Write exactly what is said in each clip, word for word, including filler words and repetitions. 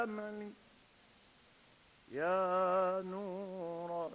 يا نور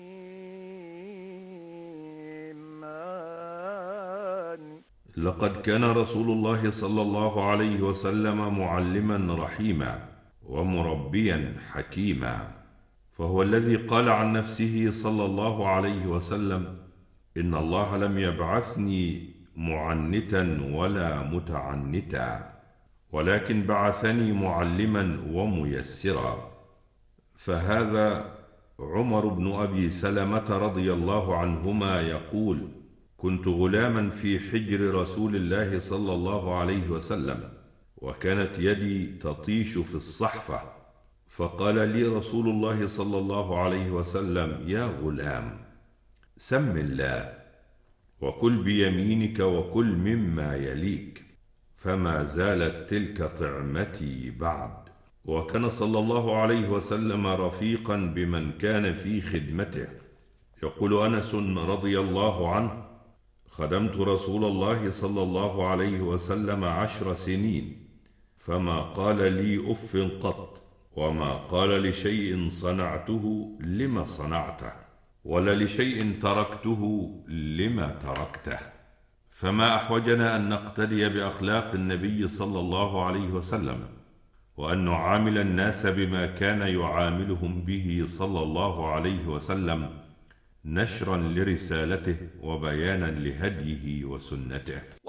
إيماني. لقد كان رسول الله صلى الله عليه وسلم معلما رحيما ومربيا حكيما، فهو الذي قال عن نفسه صلى الله عليه وسلم: إن الله لم يبعثني معنتا ولا متعنتا، ولكن بعثني معلما وميسرا. فهذا عمر بن أبي سلمة رضي الله عنهما يقول: كنت غلاما في حجر رسول الله صلى الله عليه وسلم، وكانت يدي تطيش في الصحفة، فقال لي رسول الله صلى الله عليه وسلم: يا غلام، سم الله وكل بيمينك وكل مما يليك. فما زالت تلك طعمتي بعد. وكان صلى الله عليه وسلم رفيقا بمن كان في خدمته. يقول أنس رضي الله عنه: خدمت رسول الله صلى الله عليه وسلم عشر سنين، فما قال لي أف قط، وما قال لشيء صنعته لما صنعته، ولا لشيء تركته لما تركته. فما أحوجنا أن نقتدي بأخلاق النبي صلى الله عليه وسلم، وأن نعامل الناس بما كان يعاملهم به صلى الله عليه وسلم، نشرا لرسالته وبيانا لهديه وسنته.